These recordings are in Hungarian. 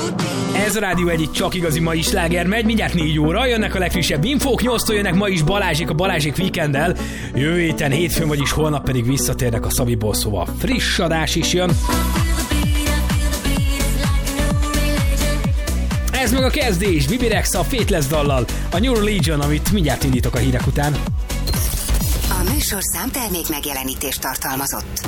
Ez a Rádió egyik csak igazi mai sláger megy, mindjárt 4 óra, jönnek a legfrissebb infók, 8-tól jönnek ma is Balázsék a Balázsék Weekenddel, jövő héten hétfőn, vagyis holnap pedig visszatérnek a Szabiból, szóval friss adás is jön. Ez meg a kezdés, Bibi Rexha a Faithless dallal, a New Religion, amit mindjárt indítok a hírek után. A műsor számtermék megjelenítést tartalmazott.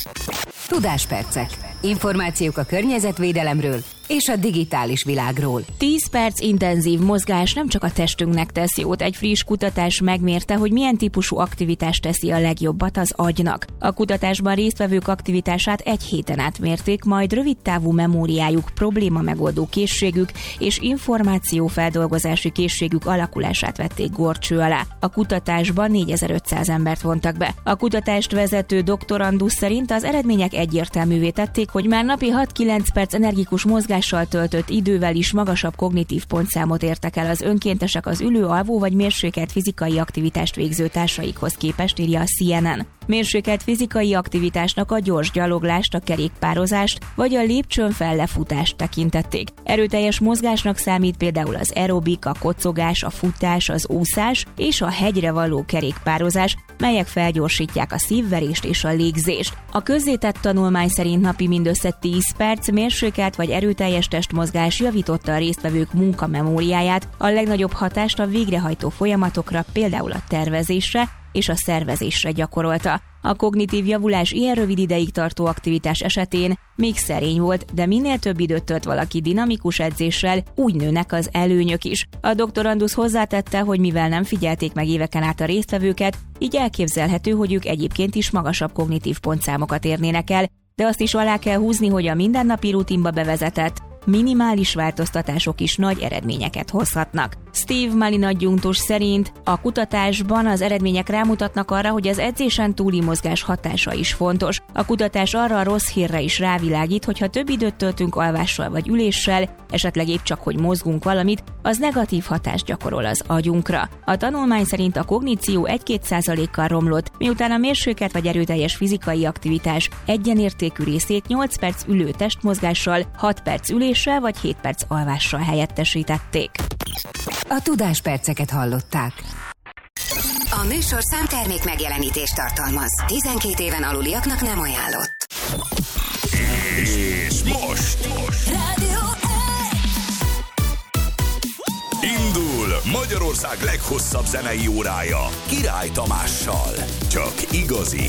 Tudáspercek. Információk a környezetvédelemről és a digitális világról. 10 perc intenzív mozgás nem csak a testünknek tesz jót. Egy friss kutatás megmérte, hogy milyen típusú aktivitást teszi a legjobbat az agynak. A kutatásban résztvevők aktivitását egy héten átmérték, majd rövidtávú memóriájuk, probléma megoldó készségük és információfeldolgozási készségük alakulását vették górcső alá. A kutatásban 4500 embert vontak be. A kutatást vezető doktorandus szerint az eredmények egyértelművé tették, hogy már napi 6-9 perc energikus mozgással töltött idővel is magasabb kognitív pontszámot értek el az önkéntesek az ülő, alvó vagy mérsékelt fizikai aktivitást végző társaikhoz képest, írja a CNN. Mérsékelt fizikai aktivitásnak a gyors gyaloglást, a kerékpározást vagy a lépcsőn fellefutást tekintették. Erőteljes mozgásnak számít például az aerobik, a kocogás, a futás, az úszás és a hegyre való kerékpározás, melyek felgyorsítják a szívverést és a légzést. A közzétett tanulmány szerint napi mindössze 10 perc mérsékelt vagy erőteljes testmozgás javította a résztvevők munkamemóriáját, a legnagyobb hatást a végrehajtó folyamatokra, például a tervezésre és a szervezésre gyakorolta. A kognitív javulás ilyen rövid ideig tartó aktivitás esetén még szerény volt, de minél több időt tölt valaki dinamikus edzéssel, úgy nőnek az előnyök is. A doktorandus hozzátette, hogy mivel nem figyelték meg éveken át a résztvevőket, így elképzelhető, hogy ők egyébként is magasabb kognitív pontszámokat érnének el, de azt is alá kell húzni, hogy a mindennapi rutinba bevezetett minimális változtatások is nagy eredményeket hozhatnak. Steve Malin adjunktus szerint a kutatásban az eredmények rámutatnak arra, hogy az edzésen túli mozgás hatása is fontos. A kutatás arra a rossz hírre is rávilágít, hogy ha több időt töltünk alvással vagy üléssel, esetleg épp csak, hogy mozgunk valamit, az negatív hatást gyakorol az agyunkra. A tanulmány szerint a kogníció 1-2%-kal romlott, miután a mérsékelt vagy erőteljes fizikai aktivitás egyenértékű részét 8 perc ülő testmozgással, 6 perc üléssel vagy 7 perc alvással helyettesítették. A tudásperceket hallották. A műsor számtermék megjelenítést tartalmaz. 12 éven aluliaknak nem ajánlott. És most Rádió indul Magyarország leghosszabb zenei órája Király Tamással. Csak igazi